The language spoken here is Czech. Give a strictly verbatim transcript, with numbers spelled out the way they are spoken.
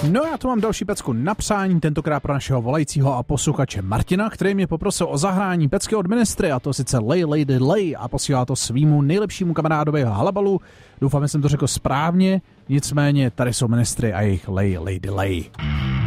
No já tu mám další pecku na přání, tentokrát pro našeho volajícího a posluchače Martina, který mě poprosil o zahrání pecky od ministry, a to sice Lay Lady Lay, a posílá to svýmu nejlepšímu kamarádovi Halabalu. Doufám, že jsem to řekl správně, nicméně tady jsou ministry a jejich Lay Lady Lay.